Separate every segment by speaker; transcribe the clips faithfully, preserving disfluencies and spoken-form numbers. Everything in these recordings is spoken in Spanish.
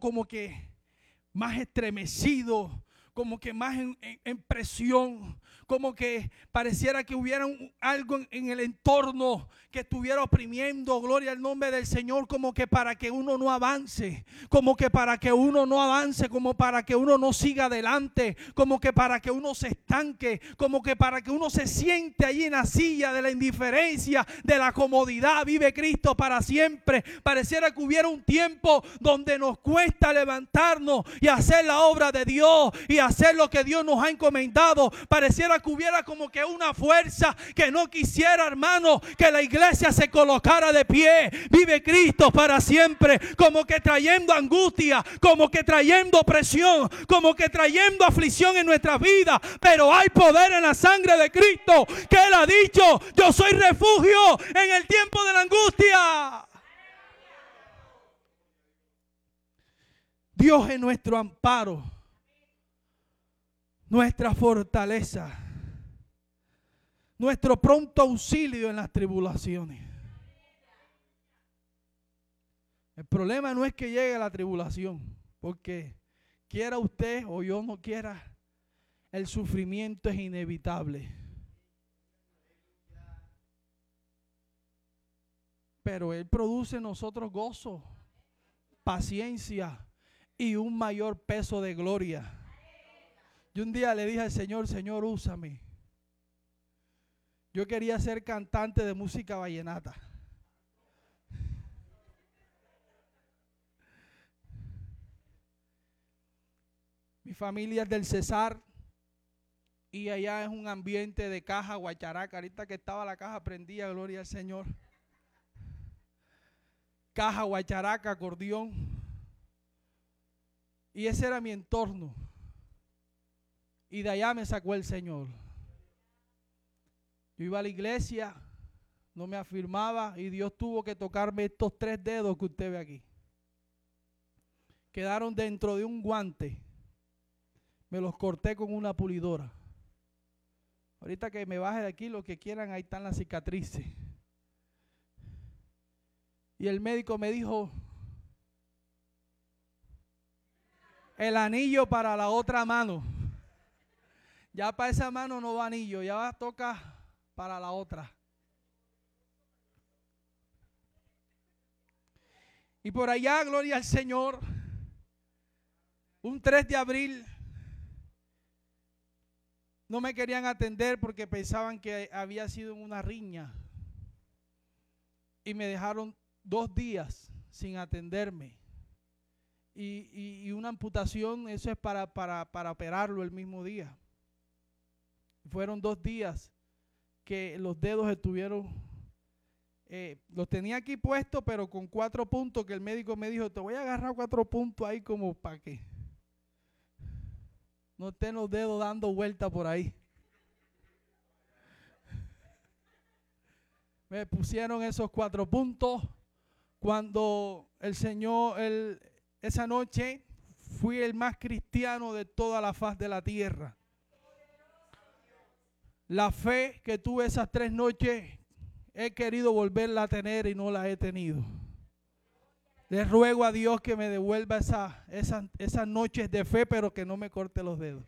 Speaker 1: como que más estremecido, como que más en, en, en presión, como que pareciera que hubiera un, algo en, en el entorno que estuviera oprimiendo, gloria al nombre del Señor, como que para que uno no avance, como que para que uno no avance, como para que uno no siga adelante, como que para que uno se estanque, como que para que uno se siente allí en la silla de la indiferencia, de la comodidad. Vive Cristo para siempre. Pareciera que hubiera un tiempo donde nos cuesta levantarnos y hacer la obra de Dios y hacer lo que Dios nos ha encomendado. Pareciera que hubiera como que una fuerza que no quisiera, hermano, que la iglesia se colocara de pie. Vive Cristo para siempre, como que trayendo angustia, como que trayendo presión, como que trayendo aflicción en nuestra vida. Pero hay poder en la sangre de Cristo, que Él ha dicho: yo soy refugio en el tiempo de la angustia. Dios es nuestro amparo, nuestra fortaleza, nuestro pronto auxilio en las tribulaciones. El problema no es que llegue la tribulación, porque quiera usted o yo no quiera, el sufrimiento es inevitable. Pero Él produce en nosotros gozo, paciencia y un mayor peso de gloria. Yo un día le dije al Señor: Señor, úsame. Yo quería ser cantante de música vallenata. Mi familia es del Cesar y allá es un ambiente de caja, guacharaca. Ahorita que estaba la caja prendida, gloria al Señor. Caja, guacharaca, acordeón. Y ese era mi entorno. Y de allá me sacó el Señor. Yo iba a la iglesia, no me afirmaba y Dios tuvo que tocarme estos tres dedos que usted ve aquí. Quedaron dentro de un guante. Me los corté con una pulidora. Ahorita que me baje de aquí, lo que quieran, ahí están las cicatrices. Y el médico me dijo: el anillo para la otra mano. Ya para esa mano no va anillo, ya va a tocar para la otra. Y por allá, gloria al Señor, un tres de abril, no me querían atender porque pensaban que había sido una riña. Y me dejaron dos días sin atenderme. Y, y, y una amputación, eso es para, para, para operarlo el mismo día. Fueron dos días que los dedos estuvieron, eh, los tenía aquí puestos, pero con cuatro puntos que el médico me dijo: te voy a agarrar cuatro puntos ahí como para que no estén los dedos dando vuelta por ahí. Me pusieron esos cuatro puntos. Cuando el Señor, el, esa noche, fui el más cristiano de toda la faz de la tierra. La fe que tuve esas tres noches, he querido volverla a tener y no la he tenido. Le ruego a Dios que me devuelva esa, esa, esas noches de fe, pero que no me corte los dedos.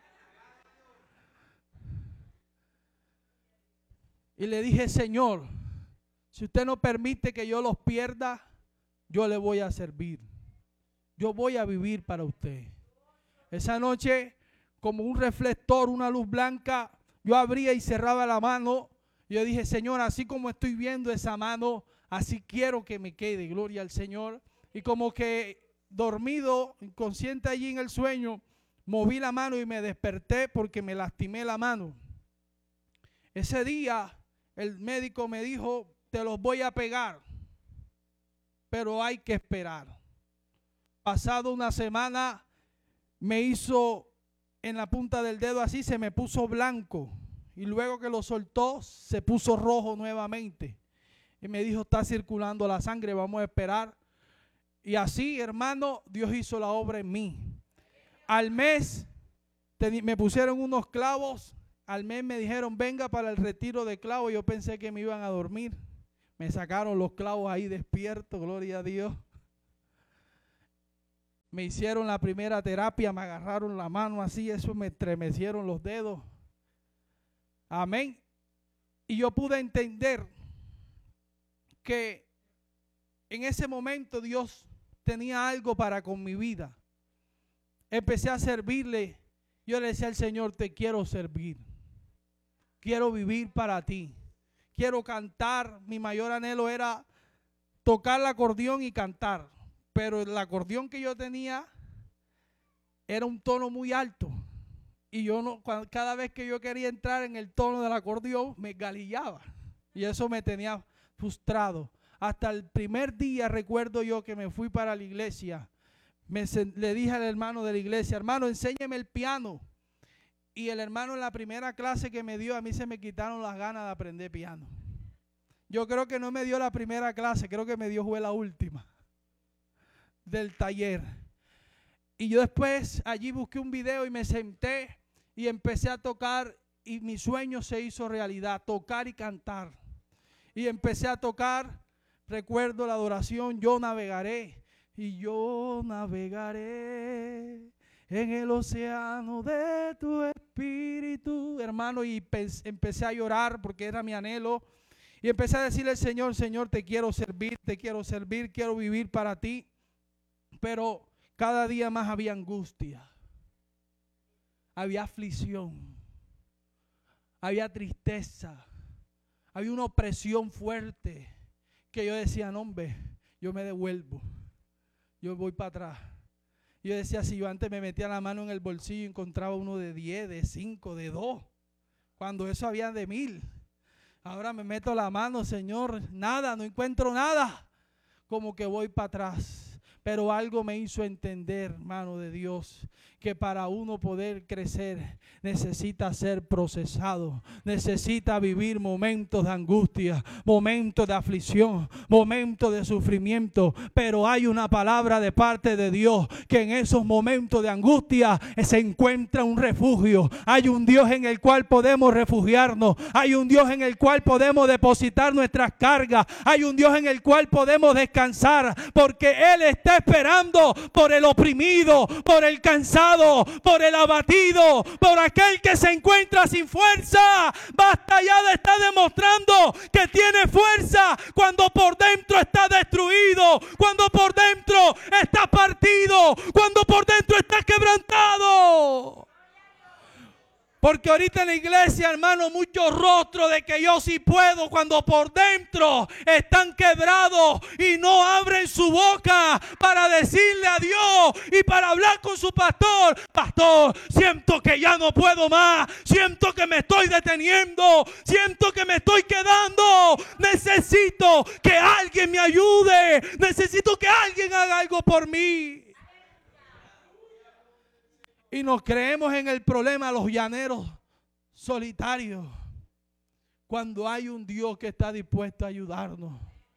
Speaker 1: Y le dije: Señor, si usted no permite que yo los pierda, yo le voy a servir. Yo voy a vivir para usted. Esa noche, como un reflector, una luz blanca, yo abría y cerraba la mano. Yo dije: Señor, así como estoy viendo esa mano, así quiero que me quede. Gloria al Señor. Y como que dormido, inconsciente allí en el sueño, moví la mano y me desperté porque me lastimé la mano. Ese día el médico me dijo: te los voy a pegar, pero hay que esperar. Pasado una semana me hizo en la punta del dedo así, se me puso blanco. Y luego que lo soltó, se puso rojo nuevamente. Y me dijo: está circulando la sangre, vamos a esperar. Y así, hermano, Dios hizo la obra en mí. Al mes me pusieron unos clavos. Al mes me dijeron: venga para el retiro de clavos. Yo pensé que me iban a dormir. Me sacaron los clavos ahí despierto, gloria a Dios. Me hicieron la primera terapia, me agarraron la mano así, eso me estremecieron los dedos. Amén. Y yo pude entender que en ese momento Dios tenía algo para con mi vida. Empecé a servirle. Yo le decía al Señor, te quiero servir. Quiero vivir para ti. Quiero cantar. Mi mayor anhelo era tocar el acordeón y cantar. Pero el acordeón que yo tenía era un tono muy alto. Y yo no, cada vez que yo quería entrar en el tono del acordeón, me galillaba. Y eso me tenía frustrado. Hasta el primer día recuerdo yo que me fui para la iglesia. Me, le dije al hermano de la iglesia, hermano, enséñeme el piano. Y el hermano en la primera clase que me dio, a mí se me quitaron las ganas de aprender piano. Yo creo que no me dio la primera clase, creo que me dio fue la última del taller. Y yo después allí busqué un video y me senté y empecé a tocar y mi sueño se hizo realidad, tocar y cantar. Y empecé a tocar, recuerdo la adoración, yo navegaré. Y yo navegaré en el océano de tu espíritu, hermano, y empecé a llorar porque era mi anhelo. Y empecé a decirle al Señor, Señor, te quiero servir, te quiero servir, quiero vivir para ti. Pero cada día más había angustia, había aflicción, había tristeza, había una opresión fuerte que yo decía, no, hombre, yo me devuelvo. Yo voy para atrás. Yo decía, si yo antes me metía la mano en el bolsillo y encontraba uno de diez, de cinco, de dos, cuando eso había de mil. Ahora me meto la mano, Señor, nada, no encuentro nada. Como que voy para atrás. Pero algo me hizo entender, hermano de Dios, que para uno poder crecer necesita ser procesado, necesita vivir momentos de angustia, momentos de aflicción, momentos de sufrimiento. Pero hay una palabra de parte de Dios que en esos momentos de angustia se encuentra un refugio. Hay un Dios en el cual podemos refugiarnos, hay un Dios en el cual podemos depositar nuestras cargas, hay un Dios en el cual podemos descansar, porque Él está esperando por el oprimido, por el cansado, por el abatido, por aquel que se encuentra sin fuerza. Basta ya de estar demostrando que tiene fuerza cuando por dentro está destruido, cuando por dentro está partido, cuando por dentro está quebrantado. Porque ahorita en la iglesia, hermano, muchos rostros de que yo sí puedo, cuando por dentro están quebrados y no abren su boca para decirle a Dios y para hablar con su pastor. Pastor, siento que ya no puedo más, siento que me estoy deteniendo, siento que me estoy quedando. Necesito que alguien me ayude, necesito que alguien haga algo por mí. Y nos creemos en el problema los llaneros solitarios, cuando hay un Dios que está dispuesto a ayudarnos.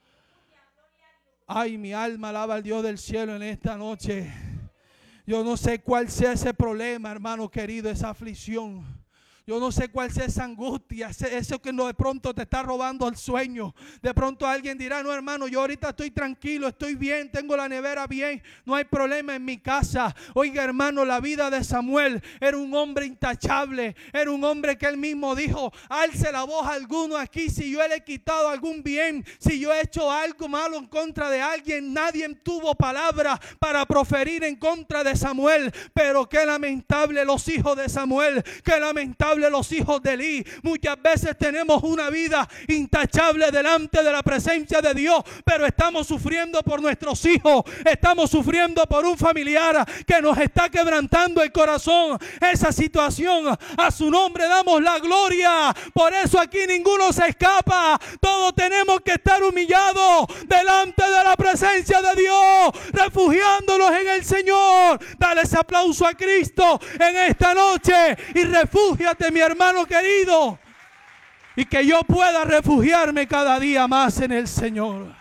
Speaker 1: Ay, mi alma alaba al Dios del cielo en esta noche. Yo no sé cuál sea ese problema, hermano querido, esa aflicción. Yo no sé cuál sea esa angustia, eso que no de pronto te está robando el sueño. De pronto alguien dirá, no, hermano, yo ahorita estoy tranquilo, estoy bien, tengo la nevera bien, no hay problema en mi casa. Oiga, hermano, la vida de Samuel era un hombre intachable, era un hombre que él mismo dijo, alce la voz a alguno aquí si yo le he quitado algún bien, si yo he hecho algo malo en contra de alguien. Nadie tuvo palabra para proferir en contra de Samuel, pero qué lamentable los hijos de Samuel, qué lamentable los hijos de Elí. Muchas veces tenemos una vida intachable delante de la presencia de Dios, pero estamos sufriendo por nuestros hijos, estamos sufriendo por un familiar que nos está quebrantando el corazón. Esa situación, a su nombre damos la gloria. Por eso aquí ninguno se escapa, todos tenemos que estar humillados delante de la presencia de Dios, refugiándonos en el Señor. Dale ese aplauso a Cristo en esta noche y refúgiate, mi hermano querido, y que yo pueda refugiarme cada día más en el Señor.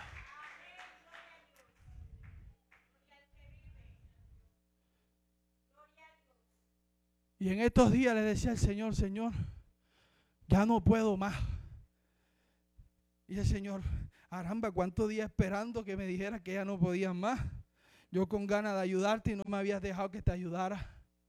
Speaker 1: Y en estos días le decía al Señor, Señor, ya no puedo más. Y el Señor, caramba, ¿cuántos días esperando que me dijera que ya no podían más? Yo con ganas de ayudarte y no me habías dejado que te ayudara.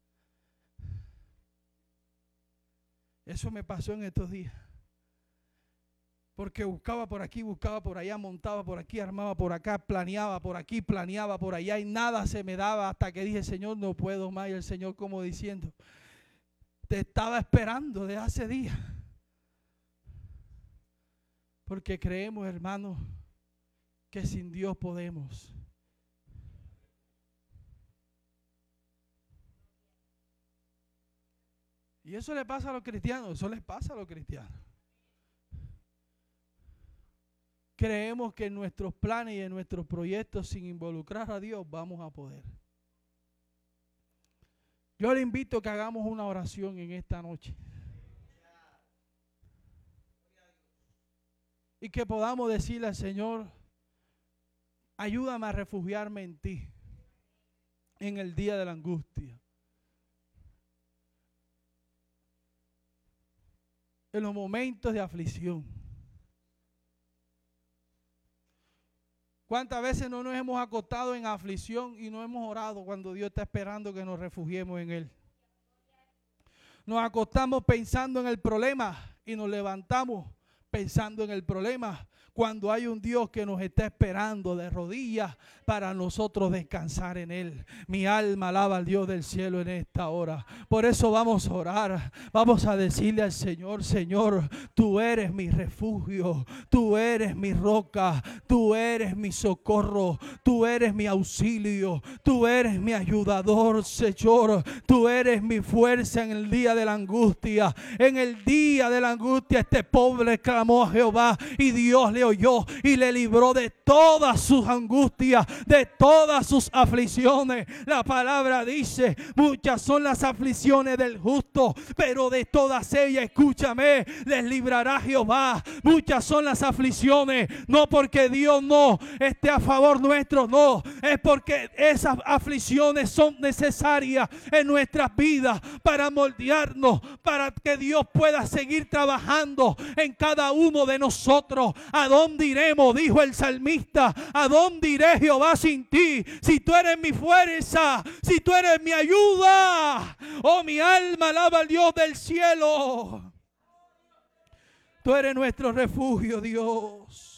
Speaker 1: Eso me pasó en estos días. Porque buscaba por aquí, buscaba por allá, montaba por aquí, armaba por acá, planeaba por aquí, planeaba por allá y nada se me daba hasta que dije, Señor, no puedo más. Y el Señor como diciendo, te estaba esperando de hace días. Porque creemos, hermanos, que sin Dios podemos. Y eso le pasa a los cristianos, eso les pasa a los cristianos. Creemos que en nuestros planes y en nuestros proyectos, sin involucrar a Dios, vamos a poder. Yo le invito a que hagamos una oración en esta noche. Y que podamos decirle al Señor, ayúdame a refugiarme en ti en el día de la angustia. En los momentos de aflicción. ¿Cuántas veces no nos hemos acostado en aflicción y no hemos orado cuando Dios está esperando que nos refugiemos en Él? Nos acostamos pensando en el problema y nos levantamos pensando en el problema, cuando hay un Dios que nos está esperando de rodillas para nosotros descansar en Él. Mi alma alaba al Dios del cielo en esta hora. Por eso vamos a orar, vamos a decirle al Señor, Señor, tú eres mi refugio, tú eres mi roca, tú eres mi socorro, tú eres mi auxilio, tú eres mi ayudador, Señor, tú eres mi fuerza en el día de la angustia. En el día de la angustia este pobre clamó a Jehová y Dios le oyó y le libró de todas sus angustias, de todas sus aflicciones. La palabra dice, muchas son las aflicciones del justo, pero de todas ellas, escúchame, les librará Jehová. Muchas son las aflicciones, no porque Dios no esté a favor nuestro, no, es porque esas aflicciones son necesarias en nuestras vidas para moldearnos, para que Dios pueda seguir trabajando en cada uno de nosotros. ¿A dónde iremos? Dijo el salmista. ¿A dónde iré, Jehová, sin ti? Si tú eres mi fuerza, si tú eres mi ayuda. Oh, mi alma alaba al Dios del cielo. Tú eres nuestro refugio, Dios.